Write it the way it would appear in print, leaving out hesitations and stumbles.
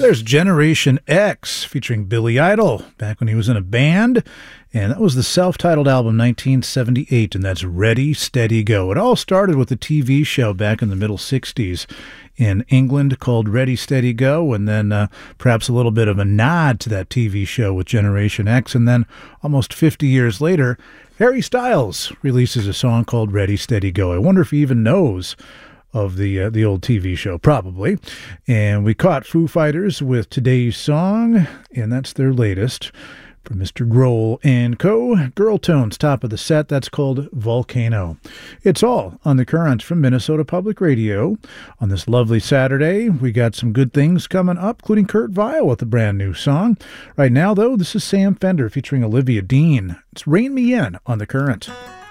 There's Generation X featuring Billy Idol back when he was in a band. And that was the self-titled album 1978, and that's Ready, Steady, Go. It all started with a TV show back in the middle 60s in England called Ready, Steady, Go, and then perhaps a little bit of a nod to that TV show with Generation X. And then almost 50 years later, Harry Styles releases a song called Ready, Steady, Go. I wonder if he even knows of the old TV show, probably. And we caught Foo Fighters with today's song, and that's their latest from Mr. Grohl and Co. Girl Tones, top of the set. That's called Volcano. It's all on The Current from Minnesota Public Radio. On this lovely Saturday, we got some good things coming up, including Kurt Vile with a brand new song. Right now, though, this is Sam Fender featuring Olivia Dean. It's Rain Me In on The Current.